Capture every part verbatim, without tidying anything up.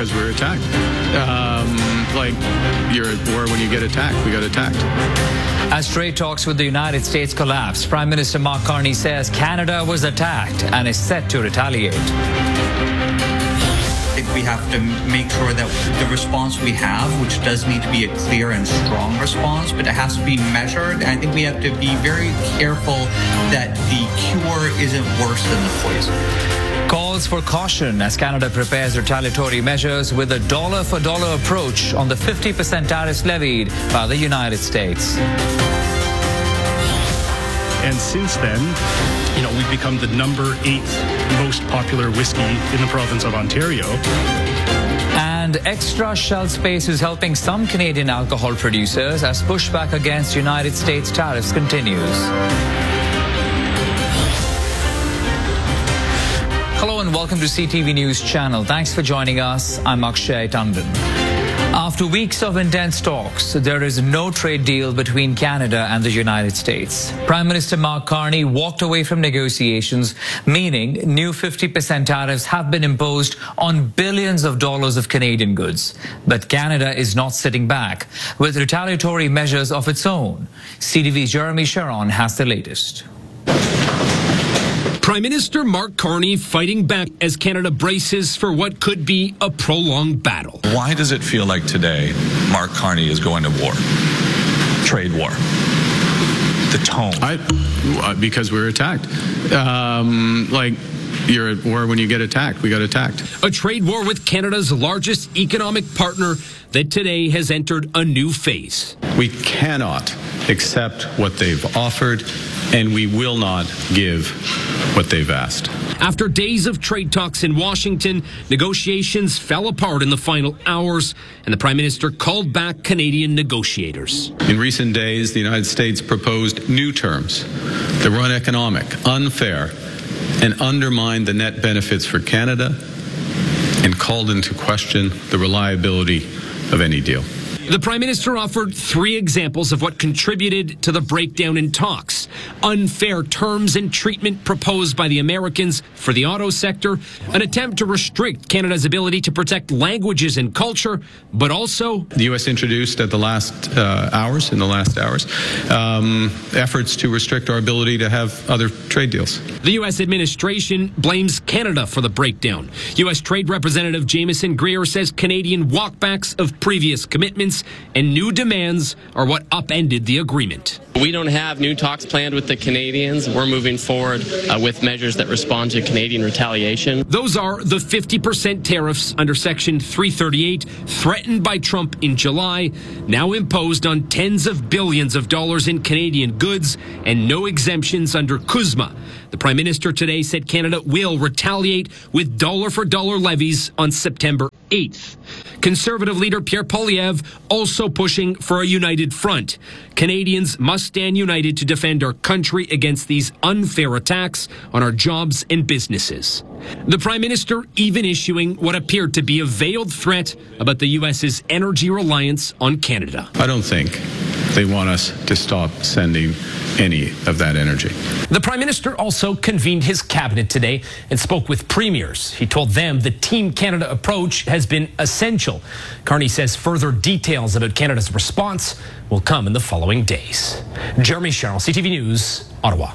because we were attacked. Um, like, you're at war when you get attacked. We got attacked. As trade talks with the United States collapse, Prime Minister Mark Carney says Canada was attacked and is set to retaliate. I think we have to make sure that the response we have, which does need to be a clear and strong response, but it has to be measured. And I think we have to be very careful that the cure isn't worse than the poison. Calls for caution as Canada prepares retaliatory measures with a dollar-for-dollar approach on the fifty percent tariffs levied by the United States. And since then, you know, we've become the number eight most popular whiskey in the province of Ontario. And extra shelf space is helping some Canadian alcohol producers as pushback against United States tariffs continues. Hello and welcome to C T V News Channel. Thanks for joining us. I'm Akshay Tandon. After weeks of intense talks, there is no trade deal between Canada and the United States. Prime Minister Mark Carney walked away from negotiations, meaning new fifty percent tariffs have been imposed on billions of dollars of Canadian goods. But Canada is not sitting back with retaliatory measures of its own. C T V's Jeremy Sharon has the latest. Prime Minister Mark Carney fighting back as Canada braces for what could be a prolonged battle. Why does it feel like today Mark Carney is going to war? Trade war. The tone. I, because we were attacked. Um, like, you're at war when you get attacked. We got attacked. A trade war with Canada's largest economic partner that today has entered a new phase. We cannot accept what they've offered, and we will not give what they've asked. After days of trade talks in Washington, negotiations fell apart in the final hours, and the Prime Minister called back Canadian negotiators. In recent days, the United States proposed new terms that were uneconomic, unfair, and undermined the net benefits for Canada and called into question the reliability of any deal. The Prime Minister offered three examples of what contributed to the breakdown in talks. Unfair terms and treatment proposed by the Americans for the auto sector, an attempt to restrict Canada's ability to protect languages and culture, but also... The U S introduced at the last uh, hours, in the last hours, um, efforts to restrict our ability to have other trade deals. The U S administration blames Canada for the breakdown. U S Trade Representative Jameson Greer says Canadian walkbacks of previous commitments and new demands are what upended the agreement. We don't have new talks planned with the Canadians. We're moving forward uh, with measures that respond to Canadian retaliation. Those are the fifty percent tariffs under Section three thirty-eight, threatened by Trump in July, now imposed on tens of billions of dollars in Canadian goods, and no exemptions under CUSMA. The Prime Minister today said Canada will retaliate with dollar-for-dollar levies on September eighth. Conservative leader Pierre Poilievre also pushing for a united front. Canadians must stand united to defend our country against these unfair attacks on our jobs and businesses. The Prime Minister even issuing what appeared to be a veiled threat about the U S's energy reliance on Canada. I don't think they want us to stop sending any of that energy. The Prime Minister also convened his cabinet today and spoke with premiers. He told them the Team Canada approach has been essential. Carney says further details about Canada's response will come in the following days. Jeremy Sherrill, C T V News, Ottawa.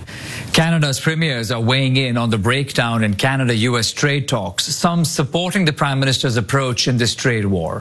Canada's premiers are weighing in on the breakdown in Canada-U S trade talks, some supporting the Prime Minister's approach in this trade war.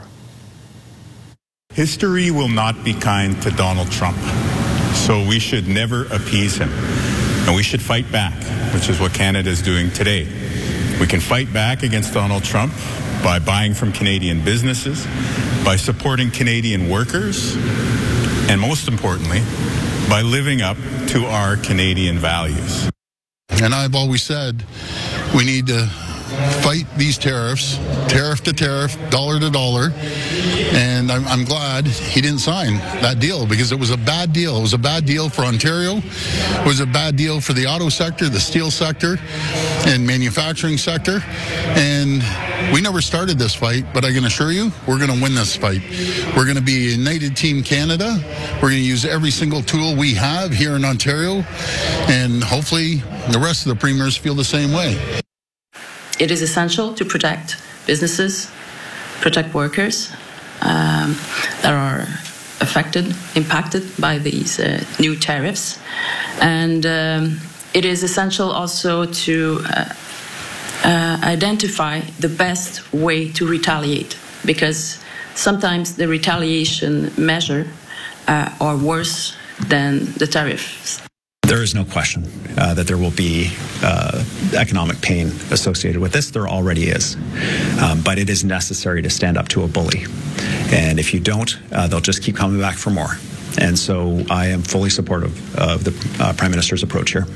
History will not be kind to Donald Trump, so we should never appease him. And we should fight back, which is what Canada is doing today. We can fight back against Donald Trump by buying from Canadian businesses, by supporting Canadian workers, and most importantly, by living up to our Canadian values. And I've always said we need to fight these tariffs, tariff to tariff, dollar to dollar, and I'm, I'm glad he didn't sign that deal because it was a bad deal. It was a bad deal for Ontario. It was a bad deal for the auto sector, the steel sector, and manufacturing sector. And we never started this fight, but I can assure you, we're going to win this fight. We're going to be a United Team Canada. We're going to use every single tool we have here in Ontario, and hopefully the rest of the premiers feel the same way. It is essential to protect businesses, protect workers um, that are affected, impacted by these uh, new tariffs. And um, it is essential also to uh, uh, identify the best way to retaliate, because sometimes the retaliation measure uh, are worse than the tariffs. There is no question uh, that there will be uh, economic pain associated with this. There already is. Um, but it is necessary to stand up to a bully. And if you don't, uh, they'll just keep coming back for more. And so I am fully supportive of the uh, Prime Minister's approach here.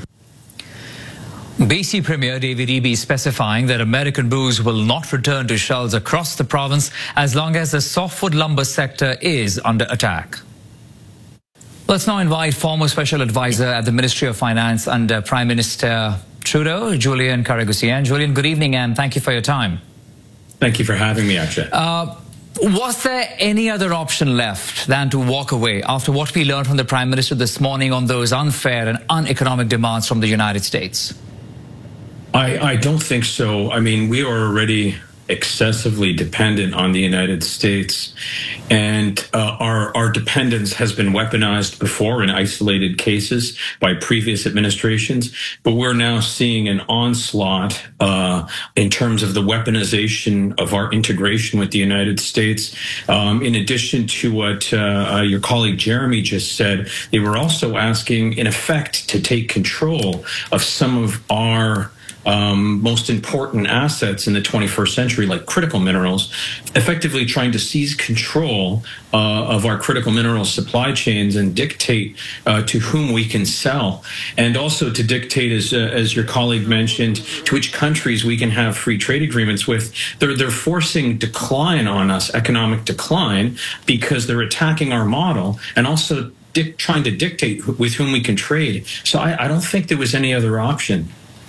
B C Premier David Eby specifying that American booze will not return to shelves across the province as long as the softwood lumber sector is under attack. Let's now invite former Special Advisor at the Ministry of Finance under Prime Minister Trudeau, Julian Karagousian. Julian, good evening and thank you for your time. Thank you for having me, Akshay. Uh, was there any other option left than to walk away after what we learned from the Prime Minister this morning on those unfair and uneconomic demands from the United States? I, I don't think so. I mean, we are already excessively dependent on the United States, and uh, our our dependence has been weaponized before in isolated cases by previous administrations, but we're now seeing an onslaught uh, in terms of the weaponization of our integration with the United States. Um, in addition to what uh, uh, your colleague Jeremy just said, they were also asking, in effect, to take control of some of our Um, most important assets in the twenty-first century, like critical minerals, effectively trying to seize control uh, of our critical mineral supply chains and dictate uh, to whom we can sell, and also to dictate, as uh, as your colleague mentioned, to which countries we can have free trade agreements with. They're they're forcing decline on us, economic decline, because they're attacking our model and also dic- trying to dictate with whom we can trade. So I, I don't think there was any other option.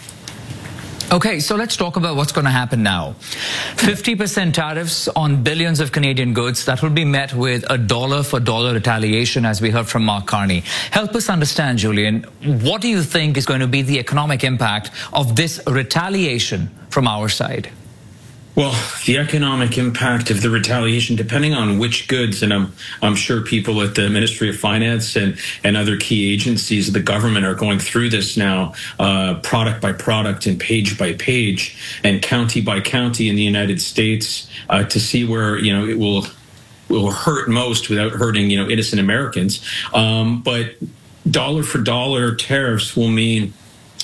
Okay, so let's talk about what's going to happen now. fifty percent tariffs on billions of Canadian goods that will be met with a dollar for dollar retaliation, as we heard from Mark Carney. Help us understand, Julian, what do you think is going to be the economic impact of this retaliation from our side? Well, the economic impact of the retaliation, depending on which goods, and I'm I'm sure people at the Ministry of Finance and, and other key agencies of the government are going through this now, uh, product by product and page by page and county by county in the United States uh, to see where, you know, it will will hurt most without hurting, you know, innocent Americans. Um, but dollar for dollar tariffs will mean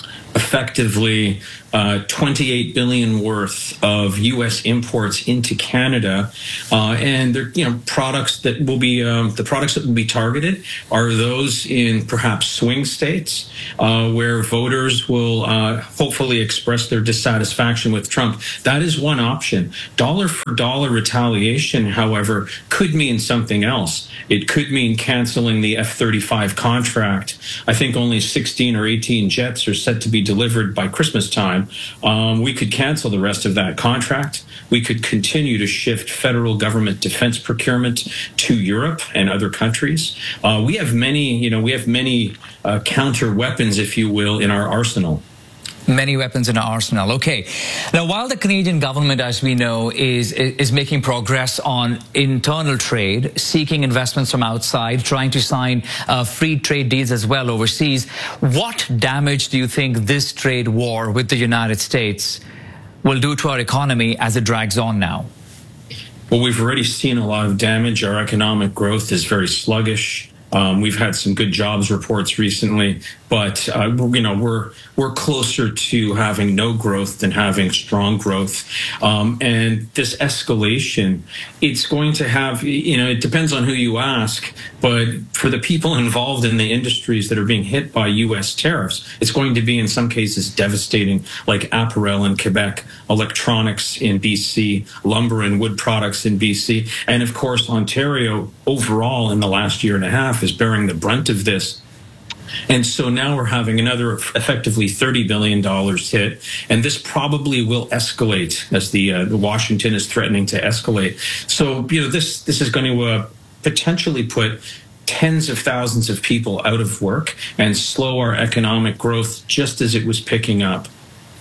effectively uh, twenty-eight billion dollars worth of U S imports into Canada, uh, and they're, you know, products that will be um, the products that will be targeted are those in perhaps swing states uh, where voters will uh, hopefully express their dissatisfaction with Trump. That is one option. Dollar for dollar retaliation, however, could mean something else. It could mean canceling the F thirty-five contract. I think only sixteen or eighteen jets are set to be delivered by Christmas time. Um, we could cancel the rest of that contract. We could continue to shift federal government defense procurement to Europe and other countries. Uh, we have many, you know, we have many uh, counter weapons, if you will, in our arsenal. Many weapons in our arsenal. Okay. Now, while the Canadian government, as we know, is is making progress on internal trade, seeking investments from outside, trying to sign uh, free trade deals as well overseas, what damage do you think this trade war with the United States will do to our economy as it drags on now? Well, we've already seen a lot of damage. Our economic growth is very sluggish. Um, we've had some good jobs reports recently, but uh, you know we're we're closer to having no growth than having strong growth. Um, and this escalation, it's going to have, you know, it depends on who you ask, but for the people involved in the industries that are being hit by U S tariffs, it's going to be in some cases devastating, like apparel in Quebec, electronics in B C, lumber and wood products in B C, and of course Ontario overall in the last year and a half is bearing the brunt of this. And so now we're having another effectively thirty billion dollars hit, and this probably will escalate as the, uh, the Washington is threatening to escalate. So, you know, this this is going to uh, potentially put tens of thousands of people out of work and slow our economic growth just as it was picking up.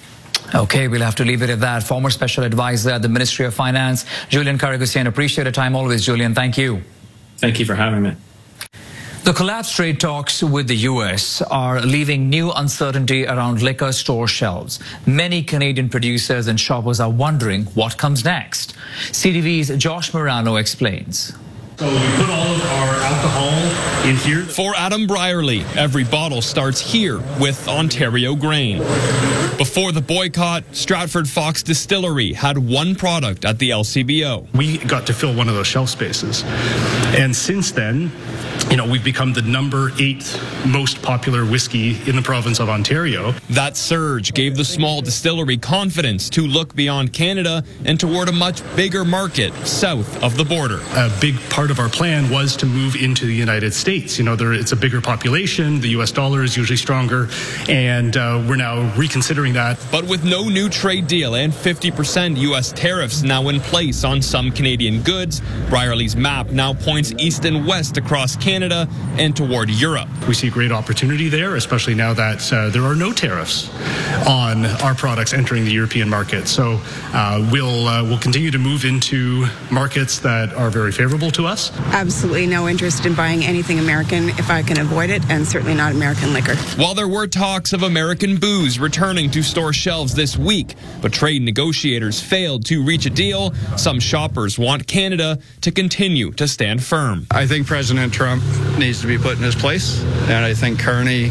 Okay, we'll have to leave it at that. Former Special Advisor at the Ministry of Finance, Julian Karagusian. Appreciate your time always, Julian. Thank you. Thank you for having me. The collapsed trade talks with the U S are leaving new uncertainty around liquor store shelves. Many Canadian producers and shoppers are wondering what comes next. C T V's Josh Morano explains. So we put all of our alcohol in here. For Adam Brierly, every bottle starts here with Ontario grain. Before the boycott, Stratford Fox Distillery had one product at the L C B O. We got to fill one of those shelf spaces. And since then, you know, we've become the number eight most popular whiskey in the province of Ontario. That surge gave the small distillery confidence to look beyond Canada and toward a much bigger market south of the border. A big part of our plan was to move into the United States. You know, there, it's a bigger population, the U S dollar is usually stronger, and uh, we're now reconsidering that. But with no new trade deal and fifty percent U S tariffs now in place on some Canadian goods, Brierly's map now points east and west across Canada and toward Europe. We see great opportunity there, especially now that uh, there are no tariffs on our products entering the European market. So uh, we'll uh, we'll continue to move into markets that are very favorable to us. Absolutely no interest in buying anything American if I can avoid it, and certainly not American liquor. While there were talks of American booze returning to store shelves this week, but trade negotiators failed to reach a deal, some shoppers want Canada to continue to stand firm. I think President Trump needs to be put in his place, and I think Carney,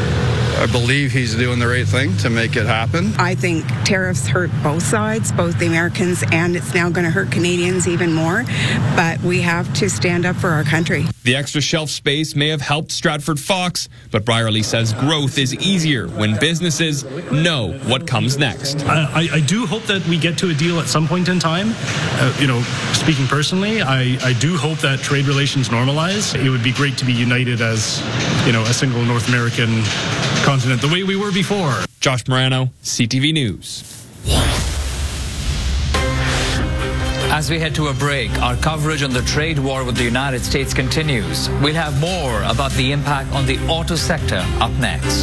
I believe he's doing the right thing to make it happen. I think tariffs hurt both sides, both the Americans, and it's now going to hurt Canadians even more. But we have to stand up for our country. The extra shelf space may have helped Stratford Fox, but Brierly says growth is easier when businesses know what comes next. I, I do hope that we get to a deal at some point in time. Uh, you know, speaking personally, I, I do hope that trade relations normalize. It would be great to be united as, you know, a single North American continent the way we were before. Josh Morano, C T V News. As we head to a break, our coverage on the trade war with the United States continues. We'll have more about the impact on the auto sector up next.